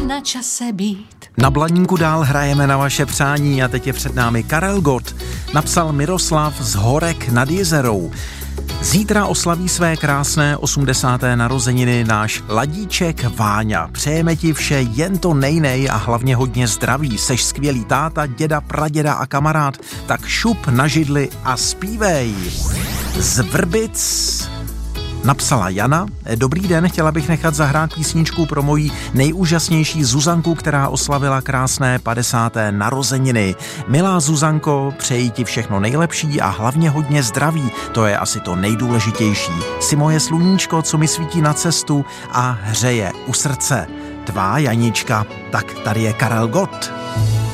na čase být. Na Blaníku dál hrajeme na vaše přání a teď je před námi Karel Gott. Napsal Miroslav z Horek nad Jizerou. Zítra oslaví své krásné 80. narozeniny náš ladíček Váňa. Přejeme ti vše jen to nejnej a hlavně hodně zdraví. Seš skvělý táta, děda, praděda a kamarád, tak šup na židli a zpívej. Z Vrbic napsala Jana. Dobrý den, chtěla bych nechat zahrát písničku pro moji nejúžasnější Zuzanku, která oslavila krásné 50. narozeniny. Milá Zuzanko, přeji ti všechno nejlepší a hlavně hodně zdraví. To je asi to nejdůležitější. Jsi moje sluníčko, co mi svítí na cestu a hřeje u srdce. Tvá Janička. Tak tady je Karel Gott.